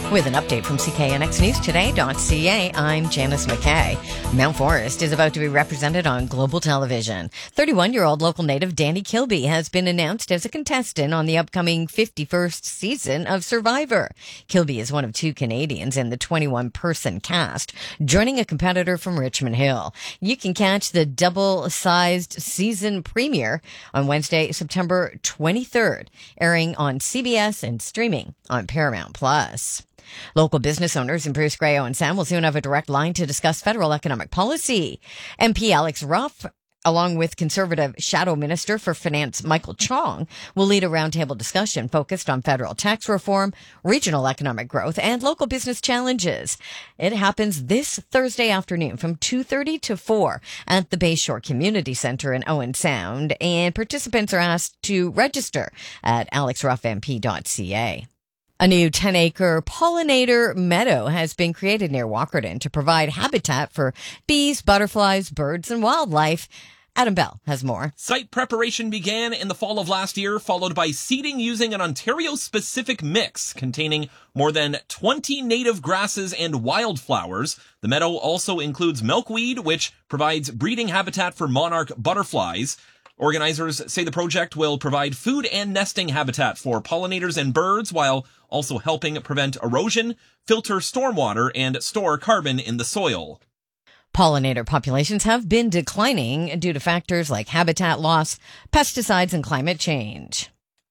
With an update from CKNXNewsToday.ca, I'm Janice McKay. Mount Forest is about to be represented on global television. 31-year-old local native Danny Kilby has been announced as a contestant on the upcoming 51st season of Survivor. Kilby is one of 2 Canadians in the 21-person cast, joining a competitor from Richmond Hill. You can catch the double-sized season premiere on Wednesday, September 23rd, airing on CBS and streaming on Paramount+. Local business owners in Bruce Grey, Owen Sound will soon have a direct line to discuss federal economic policy. MP Alex Ruff, along with Conservative Shadow Minister for Finance Michael Chong, will lead a roundtable discussion focused on federal tax reform, regional economic growth, and local business challenges. It happens this Thursday afternoon from 2:30 to 4 at the Bayshore Community Center in Owen Sound, and participants are asked to register at alexruffmp.ca. A new 10-acre pollinator meadow has been created near Walkerton to provide habitat for bees, butterflies, birds, and wildlife. Adam Bell has more. Site preparation began in the fall of last year, followed by seeding using an Ontario-specific mix containing more than 20 native grasses and wildflowers. The meadow also includes milkweed, which provides breeding habitat for monarch butterflies. Organizers say the project will provide food and nesting habitat for pollinators and birds while also helping prevent erosion, filter stormwater, and store carbon in the soil. Pollinator populations have been declining due to factors like habitat loss, pesticides, and climate change.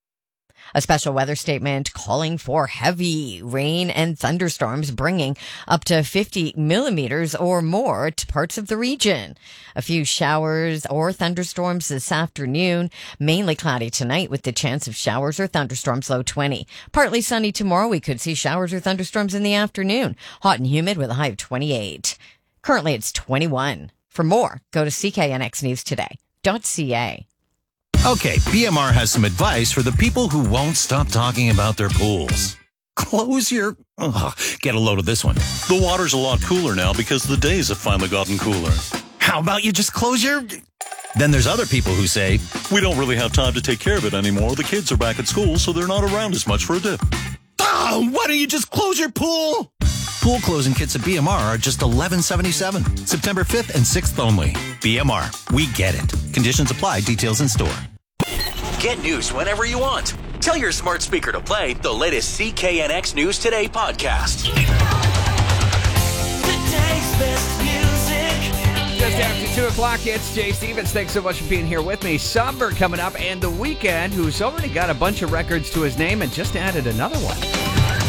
A special weather statement calling for heavy rain and thunderstorms, bringing up to 50 millimeters or more to parts of the region. A few showers or thunderstorms this afternoon. Mainly cloudy tonight with the chance of showers or thunderstorms, low 20. Partly sunny tomorrow. We could see showers or thunderstorms in the afternoon. Hot and humid with a high of 28. Currently it's 21. For more, go to CKNXNewsToday.ca. Okay, BMR has some advice for the people who won't stop talking about their pools. Close your... get a load of this one. The water's a lot cooler now because the days have finally gotten cooler. How about you just close your... Then there's other people who say, we don't really have time to take care of it anymore. The kids are back at school, so they're not around as much for a dip. Oh, why don't you just close your pool? Pool closing kits at BMR are just $11.77. September 5th and 6th only. BMR, we get it. Conditions apply. Details in store. Get news whenever you want. Tell your smart speaker to play the latest CKNX News Today podcast. Today's best music. Just after 2 o'clock, it's Jay Stevens. Thanks so much for being here with me. Somber coming up, and The Weeknd, who's already got a bunch of records to his name and just added another one.